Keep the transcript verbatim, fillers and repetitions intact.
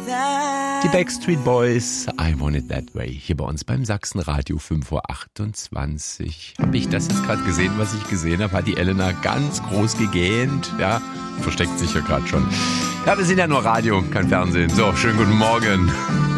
Die Backstreet Boys, I Want It That Way, hier bei uns beim Sachsenradio fünf Uhr achtundzwanzig. Habe ich das jetzt gerade gesehen, was ich gesehen habe? Hat die Elena ganz groß gegähnt, ja, versteckt sich ja gerade schon. Ja, wir sind ja nur Radio, kein Fernsehen. So, schönen guten Morgen.